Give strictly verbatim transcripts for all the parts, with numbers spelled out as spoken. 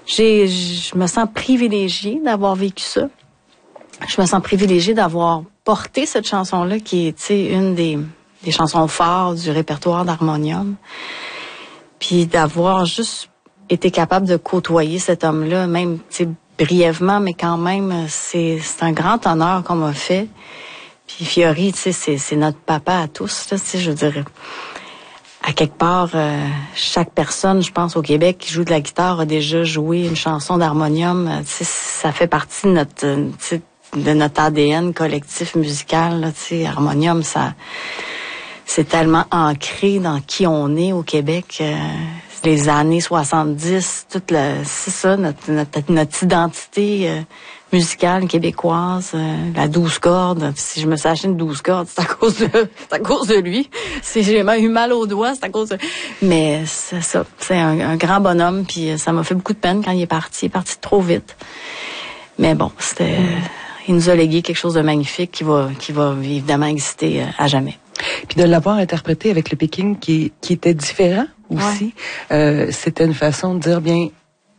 j'ai, je me sens privilégiée d'avoir vécu ça. Je me sens privilégiée d'avoir porté cette chanson-là, qui est, tu sais, une des, des chansons fortes du répertoire d'Harmonium. Puis d'avoir juste été capable de côtoyer cet homme-là, même, tu sais, brièvement, mais quand même, c'est, c'est un grand honneur qu'on m'a fait. Puis Fiori, tu sais, c'est, c'est notre papa à tous, là, tu sais, je dirais. À quelque part, euh, chaque personne, je pense, au Québec qui joue de la guitare a déjà joué une chanson d'harmonium. Tu sais, ça fait partie de notre, tu sais, de notre A D N collectif musical, là, tu sais. Harmonium, ça, c'est tellement ancré dans qui on est au Québec. Euh, les années soixante-dix, toute la, c'est ça, notre, notre, notre identité euh, musicale québécoise, euh, la douze cordes. Si je me suis acheté une douze cordes, c'est à cause de, c'est à cause de lui. Si j'ai même eu mal aux doigts, c'est à cause de... Mais c'est ça, c'est un, un grand bonhomme, puis ça m'a fait beaucoup de peine quand il est parti. Il est parti trop vite. Mais bon, c'était... Il nous a légué quelque chose de magnifique qui va, qui va évidemment exister à jamais. Puis de l'avoir interprété avec le Peking qui, qui était différent aussi, ouais. euh, c'était une façon de dire, bien,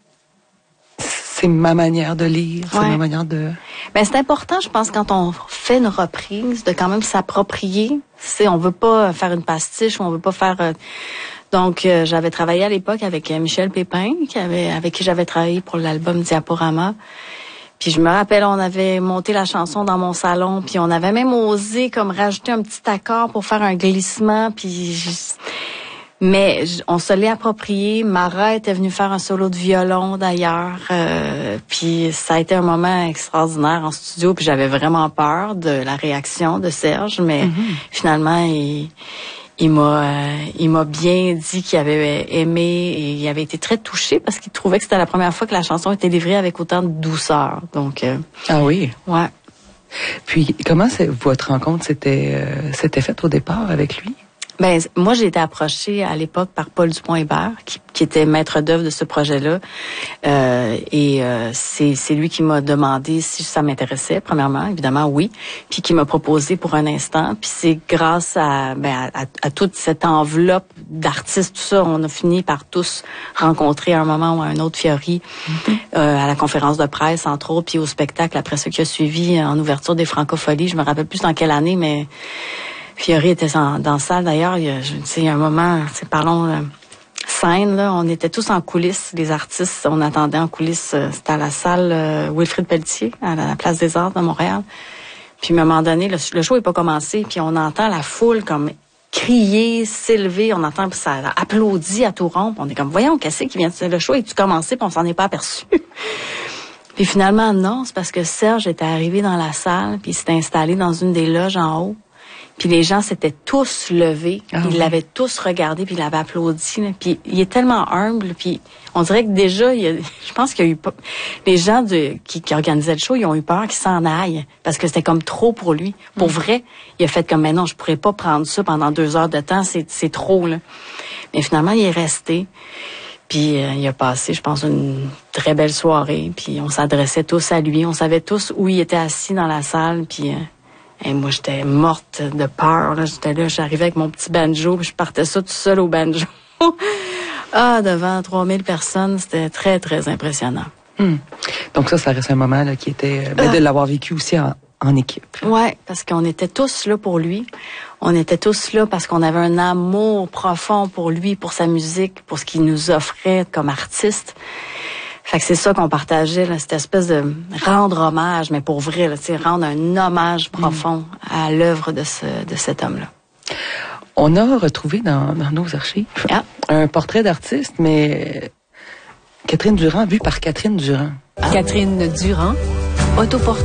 c'est ma manière de lire, c'est ouais. ma manière de... Ben c'est important, je pense, quand on fait une reprise, de quand même s'approprier. C'est, on veut pas faire une pastiche, on veut pas faire... Euh... Donc, euh, j'avais travaillé à l'époque avec Michel Pépin, qui avait, avec qui j'avais travaillé pour l'album Diaporama. Puis je me rappelle, on avait monté la chanson dans mon salon, puis on avait même osé comme rajouter un petit accord pour faire un glissement, puis je... mais on se l'est approprié. Mara était venue faire un solo de violon d'ailleurs, euh, puis ça a été un moment extraordinaire en studio, puis j'avais vraiment peur de la réaction de Serge, mais mm-hmm. finalement il Il m'a, euh, il m'a bien dit qu'il avait aimé et il avait été très touché parce qu'il trouvait que c'était la première fois que la chanson était livrée avec autant de douceur. Donc euh, ah oui. Ouais. Puis comment c'est, votre rencontre s'était euh, s'était faite au départ avec lui? Ben moi j'ai été approchée à l'époque par Paul Dupont-Hébert qui, qui était maître d'œuvre de ce projet-là euh, et euh, c'est c'est lui qui m'a demandé si ça m'intéressait premièrement, évidemment oui, puis qui m'a proposé pour un instant, puis c'est grâce à ben à, à, à toute cette enveloppe d'artistes, tout ça, on a fini par tous rencontrer à un moment ou à un autre Fiori mm-hmm. euh, à la conférence de presse entre autres, puis au spectacle après ce qui a suivi en ouverture des Francopholies, je me rappelle plus dans quelle année, mais Fiori était en, dans la salle d'ailleurs, il y a, je sais, il y a un moment, c'est parlons euh, scène là, on était tous en coulisses, les artistes, on attendait en coulisses, euh, c'était à la salle euh, Wilfrid Pelletier, à la, la Place des Arts de Montréal. Puis à un moment donné, le, le show n'est pas commencé, puis on entend la foule comme crier, s'élever, on entend ça applaudit à tout rompre, on est comme voyons qu'est-ce qui vient de le show est-tu commencé, puis on s'en est pas aperçu. Puis finalement non, c'est parce que Serge était arrivé dans la salle, puis il s'était installé dans une des loges en haut. Puis les gens s'étaient tous levés, ah ils oui. l'avaient tous regardé, puis ils l'avaient applaudi. Là. Puis il est tellement humble, puis on dirait que déjà, il y a, je pense qu'il y a eu les gens de, qui, qui organisaient le show, ils ont eu peur qu'il s'en aille, parce que c'était comme trop pour lui. Pour mm. vrai, il a fait comme, mais non, je pourrais pas prendre ça pendant deux heures de temps, c'est, c'est trop là. Mais finalement, il est resté. Puis euh, il a passé, je pense, une très belle soirée. Puis on s'adressait tous à lui, on savait tous où il était assis dans la salle, puis. Euh, Et moi, j'étais morte de peur. Là. J'étais là, j'arrivais avec mon petit banjo, puis je partais ça tout seul au banjo. Ah, devant trois mille personnes, c'était très, très impressionnant. Hum. Donc ça, ça reste un moment là, qui était... Ben, ah. de l'avoir vécu aussi en, en équipe. Oui, parce qu'on était tous là pour lui. On était tous là parce qu'on avait un amour profond pour lui, pour sa musique, pour ce qu'il nous offrait comme artiste. Fait que c'est ça qu'on partageait, là, cette espèce de rendre hommage, mais pour vrai, là, tu sais, rendre un hommage profond mmh. à l'œuvre de ce de cet homme-là. On a retrouvé dans, dans nos archives ah. un portrait d'artiste, mais Catherine Durand, vu par Catherine Durand. Ah. Catherine Durand, autoportrait.